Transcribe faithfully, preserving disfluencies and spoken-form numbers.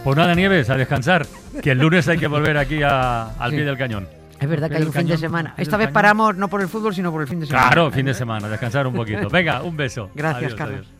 Pues nada, Nieves, a descansar, que el lunes hay que volver aquí a, al Sí. pie del cañón. Es verdad que hay un fin de semana. Esta vez cañón. paramos no por el fútbol, sino por el fin de semana. Claro, fin de semana, descansar un poquito. Venga, un beso. Gracias, Adiós, Carlos. adiós.